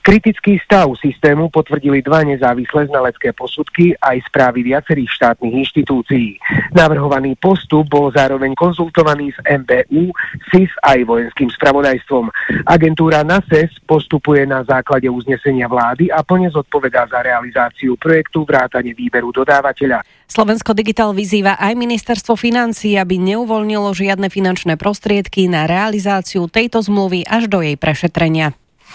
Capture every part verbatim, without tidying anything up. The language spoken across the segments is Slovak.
Kritický stav systému potvrdili dva nezávislé znalecké posudky aj správy viacerých štátnych inštitúcií. Navrhovaný postup bol zároveň konzultovaný s em bé ú, es í es aj vojenským spravodajstvom. Agentúra NASES postupuje na základe uznesenia vlády a plne zodpovedá za realizáciu projektu vrátane výberu dodávateľa. Slovensko Digital vyzýva aj ministerstvo financií, aby neuvoľnilo žiadne finančné prostriedky na realizáciu tejto zmluvy až do jej prešetrenia.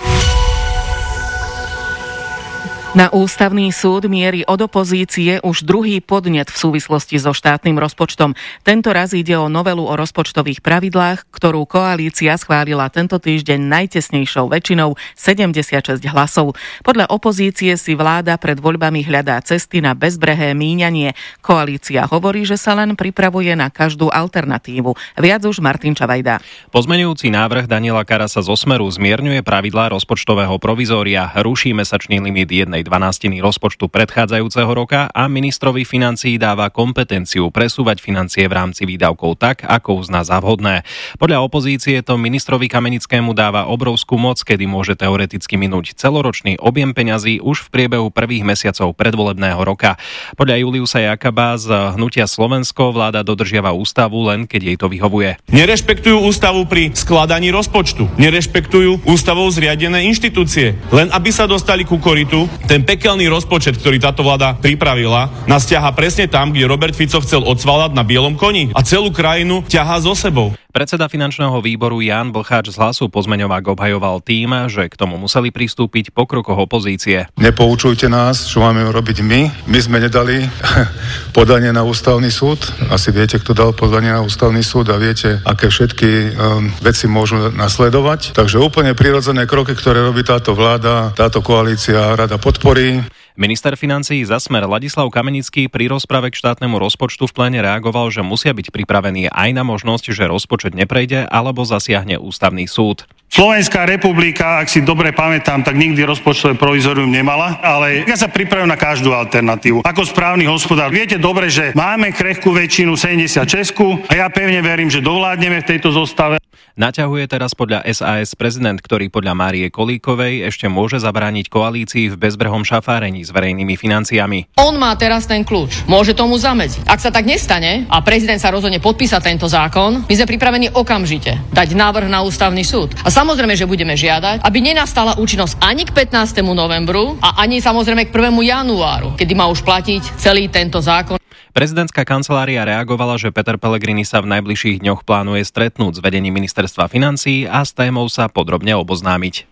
Na ústavný súd mierí od opozície už druhý podnet v súvislosti so štátnym rozpočtom. Tento raz ide o novelu o rozpočtových pravidlách, ktorú koalícia schválila tento týždeň najtesnejšou väčšinou sedemdesiatšesť hlasov. Podľa opozície si vláda pred voľbami hľadá cesty na bezbrehé míňanie. Koalícia hovorí, že sa len pripravuje na každú alternatívu. Viac už Martin Čavajda. Pozmeňujúci návrh Daniela Karasa zo Smeru zmierňuje pravidlá rozpočtového provizória, ruší mesačný limit jednej dvanastiny rozpočtu predchádzajúceho roka a ministrovi financií dáva kompetenciu presúvať financie v rámci výdavkov tak, ako uzná za vhodné. Podľa opozície to ministrovi Kamenickému dáva obrovskú moc, kedy môže teoreticky minúť celoročný objem peňazí už v priebehu prvých mesiacov predvolebného roka. Podľa Juliusa Jakaba z Hnutia Slovensko vláda dodržiava ústavu len keď jej to vyhovuje. Nerešpektujú ústavu pri skladaní rozpočtu. Nerešpektujú ústavou zriadené inštitúcie. Len aby sa dostali ku koritu, ten pekelný rozpočet, ktorý táto vláda pripravila, nás ťahá presne tam, kde Robert Fico chcel odsvalať na bielom koni a celú krajinu ťahá so sebou. Predseda finančného výboru Ján Blcháč z Hlasu pozmeňovák obhajoval tým, že k tomu museli pristúpiť po krokoch opozície. Nepoučujte nás, čo máme robiť my. My sme nedali podanie na ústavný súd. Asi viete, kto dal podanie na ústavný súd a viete, aké všetky um, veci môžu nasledovať. Takže úplne prirodzené kroky, ktoré robí táto vláda, táto koalícia rada podporí. Minister financií za Smer Ladislav Kamenický pri rozprave k štátnemu rozpočtu v pléne reagoval, že musia byť pripravení aj na možnosť, že rozpočet neprejde alebo zasiahne ústavný súd. Slovenská republika, ak si dobre pamätám, tak nikdy rozpočtové provizorium nemala, ale ja sa pripravím na každú alternatívu. Ako správny hospodár, viete dobre, že máme krehkú väčšinu sedemdesiatšesť a ja pevne verím, že dovládneme v tejto zostave. Naťahuje teraz podľa es a es prezident, ktorý podľa Márie Kolíkovej ešte môže zabrániť koalícii v bezbrehom šafárení s verejnými financiami. On má teraz ten kľúč, môže tomu zamedziť. Ak sa tak nestane a prezident sa rozhodne podpísať tento zákon, my sme pripravení okamžite dať návrh na ústavný súd. A samozrejme, že budeme žiadať, aby nenastala účinnosť ani k pätnástemu novembru a ani samozrejme k prvému januáru, kedy má už platiť celý tento zákon. Prezidentská kancelária reagovala, že Peter Pellegrini sa v najbližších dňoch plánuje stretnúť s vedením ministerstva financií a s témou sa podrobne oboznámiť.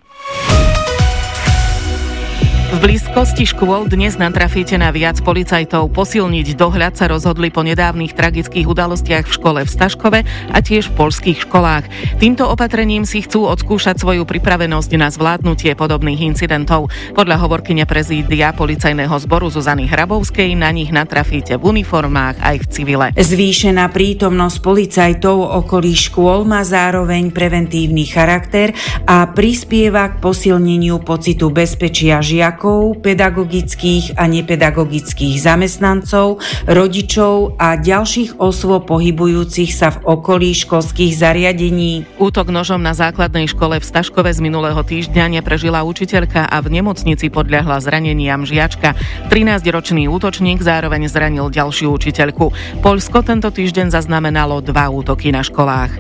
V blízkosti škôl dnes natrafíte na viac policajtov. Posilniť dohľad sa rozhodli po nedávnych tragických udalostiach v škole v Staškove a tiež v poľských školách. Týmto opatrením si chcú odskúšať svoju pripravenosť na zvládnutie podobných incidentov. Podľa hovorkyne prezídia policajného zboru Zuzany Hrabovskej na nich natrafíte v uniformách aj v civile. Zvýšená prítomnosť policajtov okolí škôl má zároveň preventívny charakter a prispieva k posilneniu pocitu bezpečia žiakov, pedagogických a nepedagogických zamestnancov, rodičov a ďalších osôb pohybujúcich sa v okolí školských zariadení. Útok nožom na základnej škole v Staškove z minulého týždňa neprežila učiteľka a v nemocnici podľahla zraneniam žiačka. trinásťročný útočník zároveň zranil ďalšiu učiteľku. Poľsko tento týždeň zaznamenalo dva útoky na školách.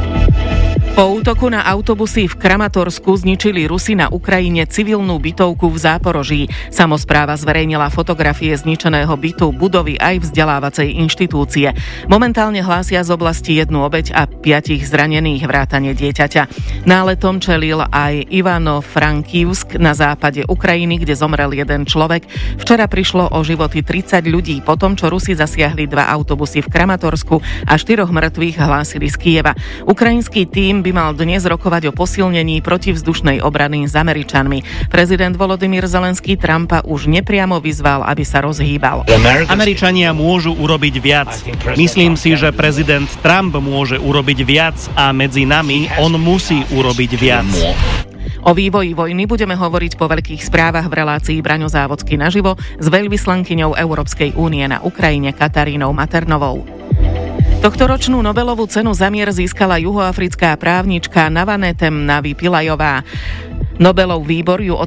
Po útoku na autobusy v Kramatorsku zničili Rusi na Ukrajine civilnú bytovku v Záporoží. Samospráva zverejnila fotografie zničeného bytu, budovy aj vzdelávacej inštitúcie. Momentálne hlásia z oblasti jednu obeť a piatich zranených vrátane dieťaťa. Náletom čelil aj Ivano-Frankivsk na západe Ukrajiny, kde zomrel jeden človek. Včera prišlo o životy tridsať ľudí, potom čo Rusi zasiahli dva autobusy v Kramatorsku a štyroch mŕtvych hlásili z Kyjeva. Ukrajinský tím by mal dnes rokovať o posilnení protivzdušnej obrany s Američanmi. Prezident Volodymyr Zelenský Trumpa už nepriamo vyzval, aby sa rozhýbal. Američania môžu urobiť viac. Myslím si, že prezident Trump môže urobiť viac a medzi nami on musí urobiť viac. O vývoji vojny budeme hovoriť po veľkých správach v relácii Braňo Závodský naživo s veľvyslankyňou Európskej únie na Ukrajine Katarínou Maternovou. Tohtoročnú Nobelovú cenu za mier získala juhoafrická právnička Navanetem Navi Pillajová. Nobelov výbor ju